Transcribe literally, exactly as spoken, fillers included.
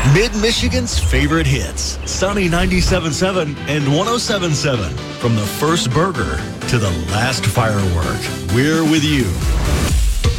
Mid-Michigan's favorite hits. Sunny ninety-seven point seven and one oh seven point seven. From the first burger to the last firework, we're with you.